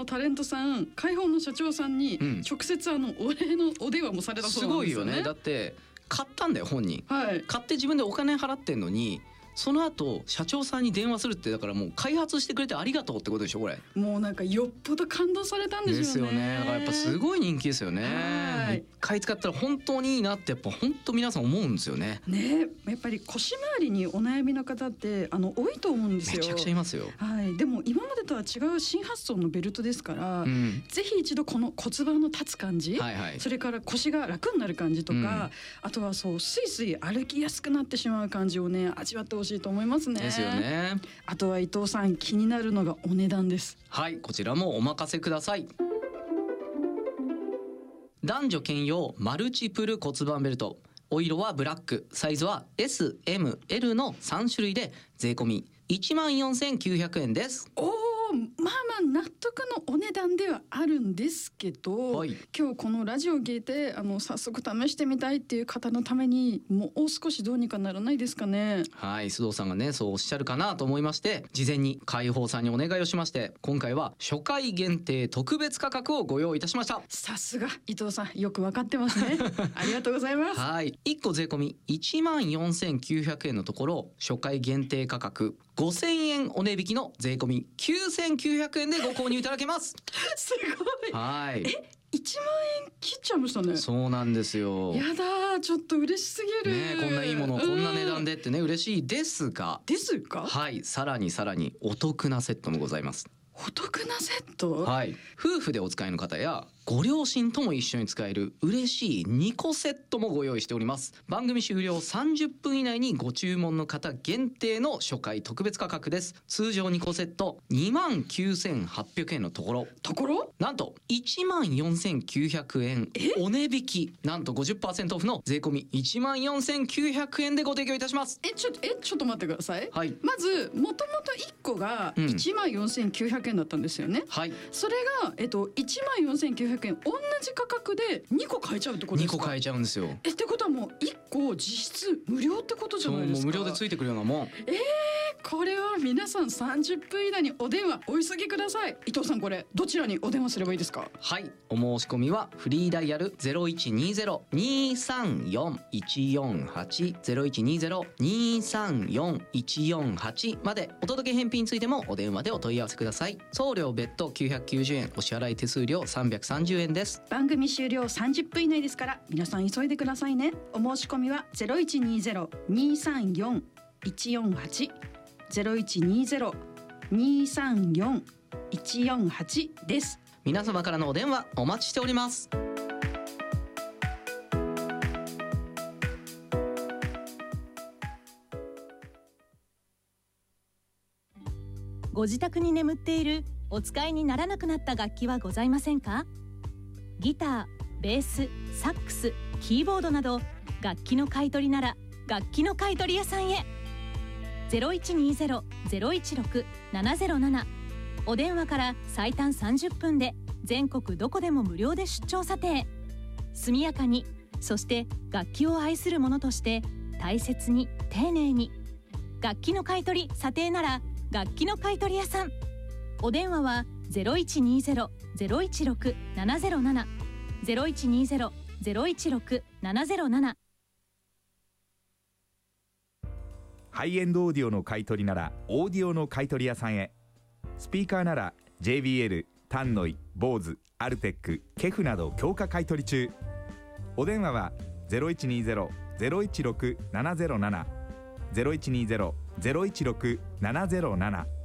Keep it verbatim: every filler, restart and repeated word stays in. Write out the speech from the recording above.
タレントさん、開放の社長さんに直接あのお礼のお電話もされたそうなんですよね。 すごいよね。だって買ったんだよ本人、 はい、 買って自分でお金払ってんのに、その後社長さんに電話するって、だからもう開発してくれてありがとうってことでしょこれ。 もうなんかよっぽど感動されたんでしょうね。 ですよね。だからやっぱすごい人気ですよね。一回使ったら本当にいいなってやっぱ本当皆さん思うんですよね。 ね、やっぱり腰回りにお悩みの方ってあの多いと思うんですよ。 めちゃくちゃいますよ。 はい、でも今までとは違う新発想のベルトですから、うん、ぜひ一度この骨盤の立つ感じ、はいはい、それから腰が楽になる感じとか、うん、あとはそうスイスイ歩きやすくなってしまう感じをね味わってほしいと思いますね。 ですよね。 あとは伊藤さん、気になるのがお値段です。 はい、こちらもお任せください。男女兼用マルチプル骨盤ベルト、お色はブラック、サイズは エスエムエル のさん種類で税込みいちまんよんせんきゅうひゃくえんです。 おー、まあまあ納得のお値段ではあるんですけど、はい、今日このラジオを聞いてあの早速試してみたいっていう方のためにもう少しどうにかならないですかね。 はい、須藤さんがねそうおっしゃるかなと思いまして、事前に開放さんにお願いをしまして、今回は初回限定特別価格をご用意いたしました。 さすが伊藤さん、よく分かってますねありがとうございます。 はい、いっこ税込みいちまんよんせんきゅうひゃくえんのところ、初回限定価格ごせんえんお値引きの税込みきゅうせんきゅうひゃくえんでご購入いただけますすごい。 はい、 えいちまんえん切っちゃいましたね。 そうなんですよ。 やだ、ちょっと嬉しすぎる、 ね、こんないいものをこんな値段でってね、嬉しいですがですがはい、さらにさらにお得なセットもございます。 お得なセット。 はい、夫婦でお使いの方やご両親とも一緒に使える嬉しいにこセットもご用意しております。番組終了さんじゅっぷん以内にご注文の方限定の初回特別価格です。通常にこセットにまんきゅうせんはっぴゃくえんのところところなんといちまんよんせんきゅうひゃくえんお値引き、なんと ごじゅっパーセント オフの税込みいちまんよんせんきゅうひゃくえんでご提供いたします。 えちょっとえちょっと待ってください、 はい、 まずもともといっこがいちまんよんせんきゅうひゃくえんだったんですよね、うん、はい、それが、えっと、いちまんよんせんきゅうひゃくえん同じ価格でにこ買えちゃうってことですか。 にこ買えちゃうんですよ。 えってことはもういっこ実質無料ってことじゃないですか。 そう、もう無料でついてくるようなもん。 えー、これは皆さんさんじゅっぷん以内にお電話お急ぎください。伊藤さん、これどちらにお電話すればいいですか。 はい、お申し込みはフリーダイヤル ゼロいちにゼロ にーさんよん いちよんはち ゼロいちにゼロ にーさんよん いちよんはち まで、お届け返品についてもお電話でお問い合わせください。送料別途きゅうひゃくきゅうじゅうえん、お支払い手数料さんびゃくさんじゅうえんです。 番組終了さんじゅっぷん以内ですから皆さん急いでくださいね。お申し込みは ゼロいちにゼロ にーさんよん いちよんはち ゼロいちにゼロ にーさんよん いちよんはち です。 皆様からのお電話お待ちしております。 ご自宅に眠っているお使いにならなくなった楽器はございませんか。ギター、ベース、サックス、キーボードなど楽器の買い取りなら楽器の買い取り屋さんへ。 ゼロいちにゼロ ゼロいちろく ななゼロなな お電話から最短さんじゅっぷんで全国どこでも無料で出張査定。速やかに、そして楽器を愛する者として大切に丁寧に。楽器の買い取り査定なら楽器の買い取り屋さん。お電話は ゼロいちにゼロ ゼロいちろく ななゼロなな ゼロいちにゼロ ゼロいちろく ななゼロなな。 ハイエンドオーディオの買い取りならオーディオの買い取り屋さんへ。スピーカーなら ジェイビーエル、タンノイ、ボーズ、アルテック、ケフなど強化買い取り中。お電話は ゼロいちにゼロ ゼロいちろく ななゼロなな ゼロいちにゼロ ゼロいちろく ななゼロなな